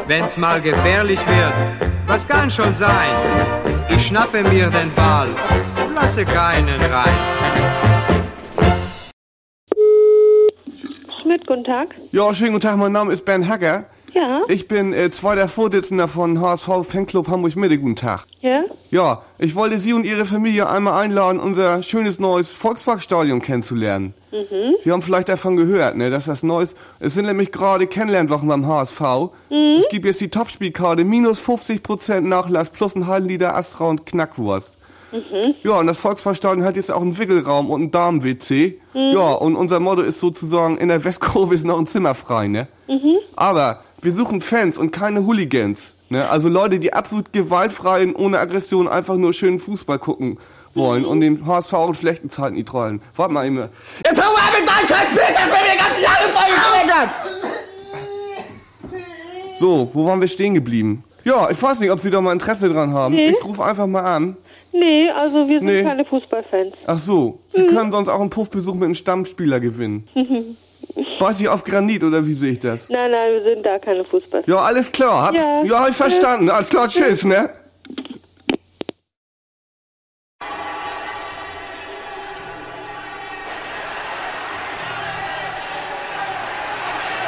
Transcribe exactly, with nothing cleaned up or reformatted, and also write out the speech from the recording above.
Wenn's mal gefährlich wird, was kann schon sein? Ich schnappe mir den Ball, lasse keinen rein. Schmidt, guten Tag. Ja, schönen guten Tag, mein Name ist Bernd Hacker. Ja? Ich bin äh, zweiter Vorsitzender von H S V Fanclub Hamburg-Mitte. Guten Tag. Ja? Ja, ich wollte Sie und Ihre Familie einmal einladen, unser schönes neues Volksparkstadion kennenzulernen. Mhm. Sie haben vielleicht davon gehört, ne, dass das Neues... Es sind nämlich gerade Kennenlernwochen beim H S V. Mhm. Es gibt jetzt die Topspielkarte, minus fünfzig Prozent Nachlass plus ein halben Liter Astra und Knackwurst. Mhm. Ja, und das Volksparkstadion hat jetzt auch einen Wickelraum und einen Damen-W C. Mhm. Ja, und unser Motto ist sozusagen, in der Westkurve ist noch ein Zimmer frei, ne? Mhm. Aber wir suchen Fans und keine Hooligans, ne? Also Leute, die absolut gewaltfrei und ohne Aggression einfach nur schönen Fußball gucken wollen mhm. und den H S V in schlechten Zeiten nicht trollen. Warte mal eben. Jetzt hör mal mit deinem Scheiß Bild, das mir die ganze Jahre voll So, wo waren wir stehen geblieben? Ja, ich weiß nicht, ob Sie da mal Interesse dran haben. Nee. Ich rufe einfach mal an. Nee, also wir sind nee. keine Fußballfans. Ach so, Sie mhm. können sonst auch einen Puffbesuch mit einem Stammspieler gewinnen. Mhm. Weiß ich auf Granit, oder wie sehe ich das? Nein, nein, wir sind da keine Fußballfans. Ja, alles klar. Hab, ja, ja, hab ich verstanden. Alles klar, tschüss, ne?